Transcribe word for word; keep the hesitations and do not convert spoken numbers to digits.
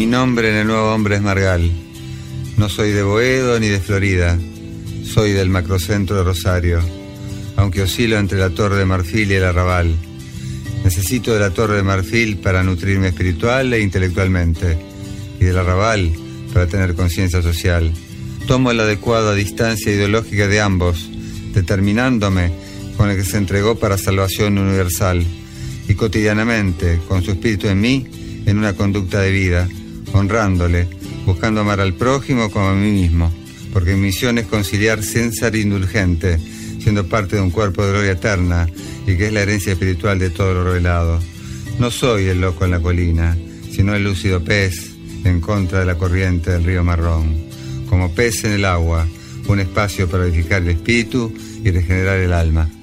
mi nombre en el Nuevo Hombre es Margal. No soy de Boedo ni de Florida, soy del macrocentro de Rosario, aunque oscilo entre la Torre de Marfil y el Arrabal. Necesito de la Torre de Marfil para nutrirme espiritual e intelectualmente, y del Arrabal para tener conciencia social. Tomo la adecuada distancia ideológica de ambos, determinándome con el que se entregó para salvación universal, y cotidianamente, con su espíritu en mí, en una conducta de vida, honrándole, buscando amar al prójimo como a mí mismo, porque mi misión es conciliar sin ser indulgente, siendo parte de un cuerpo de gloria eterna, y que es la herencia espiritual de todo lo revelado. No soy el loco en la colina, sino el lúcido pez en contra de la corriente del río Marrón. Como pez en el agua, un espacio para edificar el espíritu y regenerar el alma.